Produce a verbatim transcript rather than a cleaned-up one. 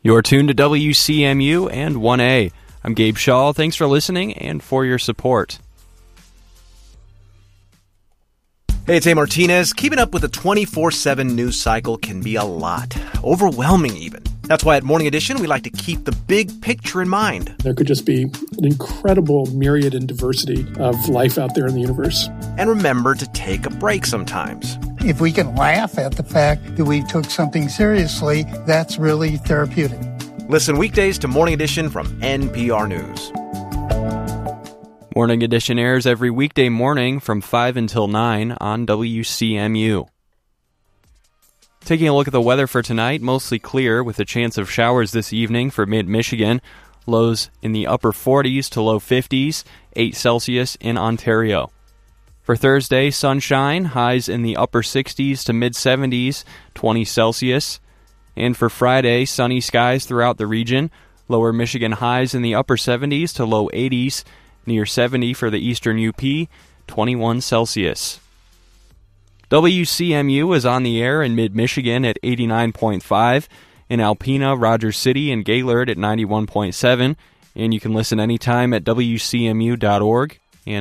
You're tuned to W C M U and one A. I'm Gabe Shaw. Thanks for listening and for your support. Hey, it's A. Martinez. Keeping up with the twenty-four seven news cycle can be a lot. Overwhelming, even. That's why at Morning Edition, we like to keep the big picture in mind. There could just be an incredible myriad and diversity of life out there in the universe. And remember to take a break sometimes. If we can laugh at the fact that we took something seriously, that's really therapeutic. Listen weekdays to Morning Edition from N P R News. Morning Edition airs every weekday morning from five until nine on W C M U. Taking a look at the weather for tonight, mostly clear with a chance of showers this evening for mid-Michigan. Lows in the upper forties to low fifties, eight Celsius in Ontario. For Thursday, sunshine, highs in the upper sixties to mid-seventies, twenty Celsius. And for Friday, sunny skies throughout the region. Lower Michigan highs in the upper seventies to low eighties, near seventy for the eastern U P, twenty-one Celsius. W C M U is on the air in mid-Michigan at eighty-nine point five, in Alpena, Rogers City, and Gaylord at ninety-one point seven, and you can listen anytime at W C M U dot org.